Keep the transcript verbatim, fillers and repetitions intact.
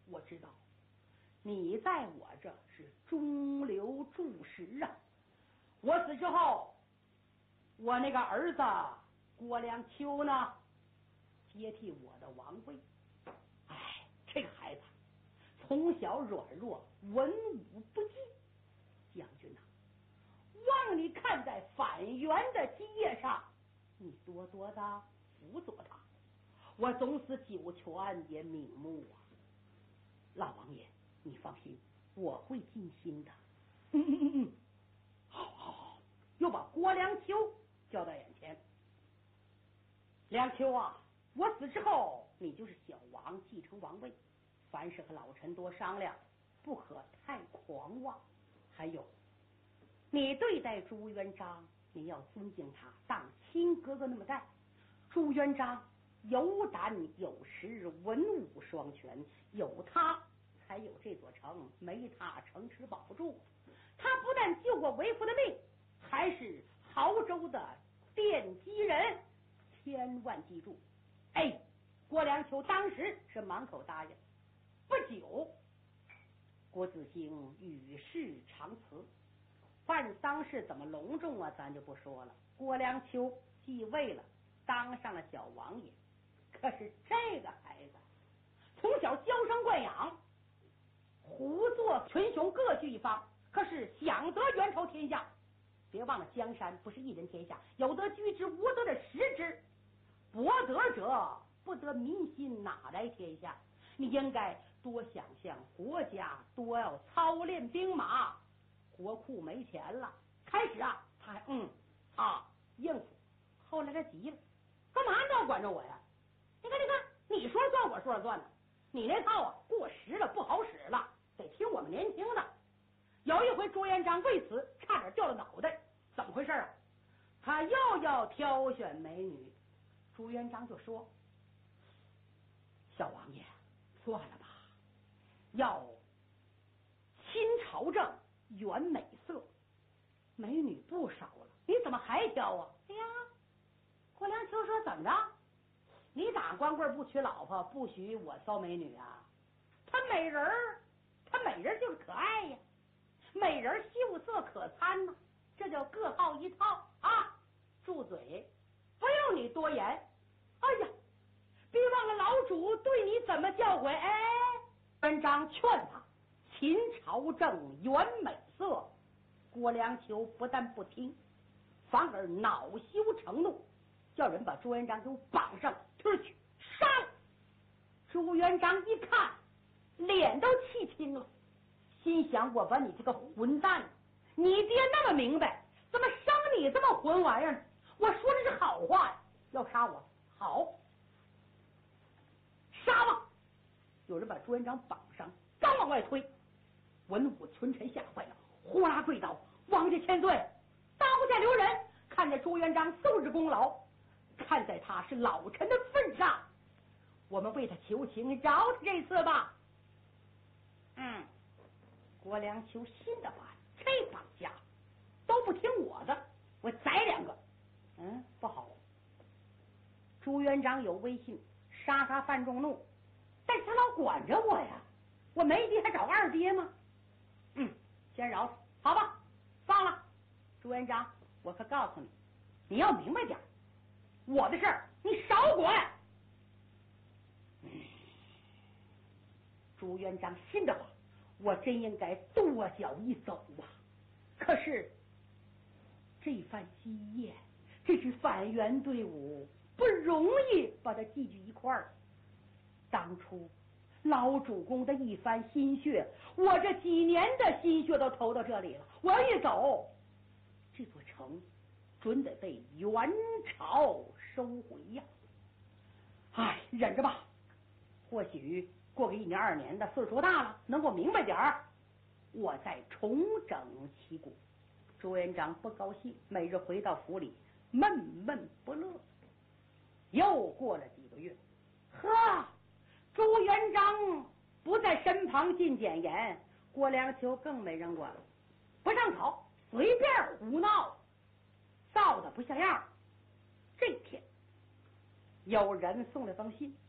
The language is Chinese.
我知道你在我这是中流注释啊。我死之后，我那个儿子郭良秋呢，接替我的王位。哎，这个孩子从小软弱，文武不济。将军呐、啊，望你看在反袁的基业上，你多多的辅佐他。我总是九泉也瞑目啊。老王爷，你放心，我会尽心的。嗯嗯嗯嗯，好好好。又把郭良秋叫到眼前。良秋啊，我死之后，你就是小王，继承王位。凡事和老臣多商量，不可太狂妄。还有，你对待朱元璋，你要尊敬他，当亲哥哥那么待。朱元璋有胆有识，文武双全，有他才有这座城，没他城池保不住。他不但救过为父的命，还是亳州的奠基人，千万记住。哎，郭良秋当时是满口答应。不久，郭子兴与世长辞，办丧事怎么隆重啊，咱就不说了。郭良秋继位了，当上了小王爷。可是这个孩子从小娇生惯养，胡作群雄各据一方，可是想得元朝天下。别忘了，江山不是一人天下，有得居之，无得的失之。博得者不得民心，哪来天下？你应该多想想国家，多要操练兵马。国库没钱了，开始啊，他还嗯啊应付，后来他急了，干嘛你要管着我呀？你看，你看，你说算，我说了算呢。你那套啊过时了，不好使了，得听我们年轻的。有一回，朱元璋为此差点掉了脑袋，怎么回事啊？他又要挑选美女，朱元璋就说：“小王爷，算了吧，要新朝政，原美色，美女不少了，你怎么还挑啊？”哎呀，郭良秋说：“怎么着？你打光棍不娶老婆，不许我骚美女啊？她美人儿，她美人就是可爱呀，美人秀色可餐呢，这叫各好一套啊！住嘴，不用你多言。哎呀，别忘了老主对你怎么教诲。哎，文章劝他秦朝政原美色，郭良秋不但不听，反而恼羞成怒，叫人把朱元璋给我绑上推去杀了。朱元璋一看，脸都气青了，心想：我把你这个混蛋，你爹那么明白，怎么生你这么混玩意儿？我说的是好话呀，要杀我好，杀吧！有人把朱元璋绑上，刚往外推，文武群臣吓坏了，呼啦跪倒：“王爷千岁，刀下留人！看在朱元璋素日功劳，看在他是老臣的份上，我们为他求情，饶他这次吧。”嗯，郭良秋心的话，这帮家都不听我的，我宰两个。嗯，不好。朱元璋有威信，杀杀犯众怒，但是他老管着我呀，我没爹还找二爹吗？嗯，先饶他，好吧，放了。朱元璋，我可告诉你，你要明白点，我的事儿你少管。嗯，朱元璋心的话，我真应该跺脚一走啊！可是这番基业，这支反袁队伍不容易把它聚聚一块儿。当初老主公的一番心血，我这几年的心血都投到这里了，我要一走，这座城准得被元朝收回呀！哎，忍着吧，或许过个一年二年的，岁数大了，能够明白点儿，我再重整旗鼓。朱元璋不高兴，每日回到府里闷闷不乐。又过了几个月，呵，朱元璋不在身旁进谏言，郭良秋更没人管了，不上朝，随便胡闹，臊得不像样。这天有人送了封信，